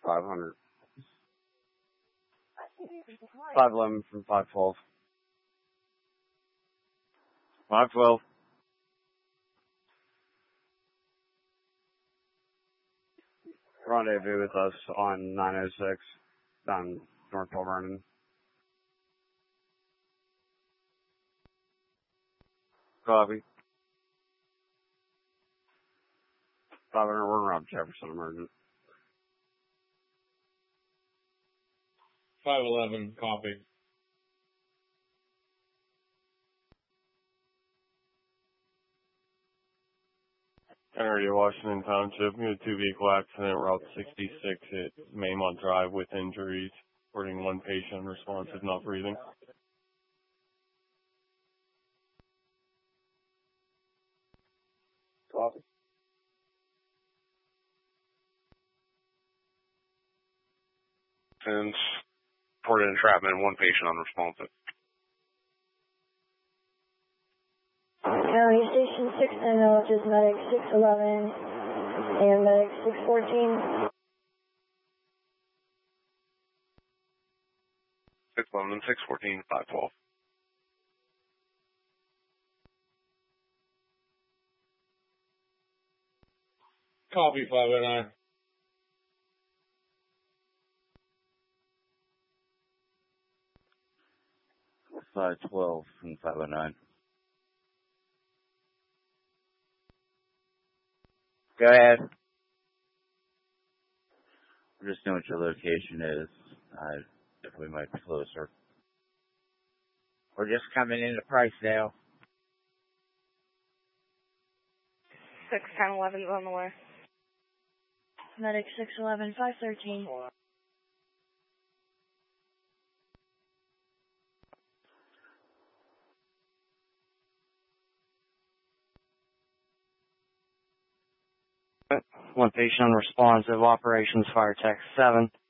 500. 511 from 512. 512. Rendezvous with us on 906 down North Paul Vernon. Copy. 500, we're around Jefferson Emergent. 511, copy. Area Washington Township, we had a 2-vehicle accident, Route 66 at Maymont Drive with injuries, reporting 1 patient unresponsive, not breathing. Copy. Since reported entrapment, 1 patient unresponsive. County Station 690, which is medic 611 and medic 614. 611 and 614, 512. Copy 509. Five 12 from 509. Go ahead. We're just knowing what your location is. If we might be closer. We're just coming into Pricedale. 61011 is on the way. Medic 611, 513. One patient unresponsive, operations fire tech 7.